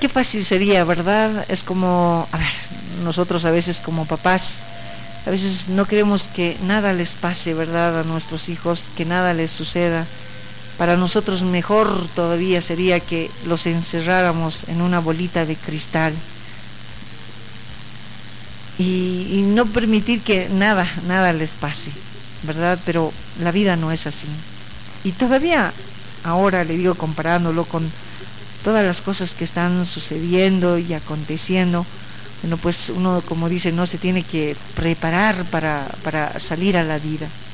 qué fácil sería, ¿verdad? Es como, a ver, nosotros a veces como papás, a veces no queremos que nada les pase, ¿verdad? A nuestros hijos, que nada les suceda. Para nosotros mejor todavía sería que los encerráramos en una bolita de cristal y no permitir que nada les pase, ¿verdad? Pero la vida no es así. Y todavía ahora le digo, comparándolo con todas las cosas que están sucediendo y aconteciendo, bueno, pues uno, como dice, no se tiene que preparar para salir a la vida.